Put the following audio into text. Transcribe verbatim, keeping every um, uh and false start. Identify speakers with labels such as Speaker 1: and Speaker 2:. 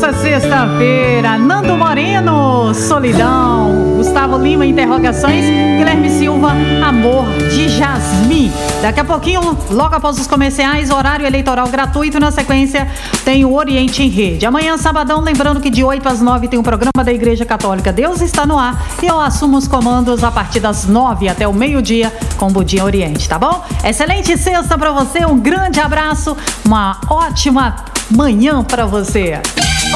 Speaker 1: nessa sexta-feira. Nando Moreno, Solidão. Gustavo Lima, Interrogações. Guilherme Silva, Amor de Jasmim. Daqui a pouquinho, logo após os comerciais, horário eleitoral gratuito. Na sequência, tem o Oriente em Rede. Amanhã, sabadão, lembrando que de oito às nove tem o programa da Igreja Católica Deus Está no Ar. E eu assumo os comandos a partir das nove até o meio-dia com o Budinha Oriente, tá bom? Excelente sexta pra você, um grande abraço, uma ótima manhã pra você.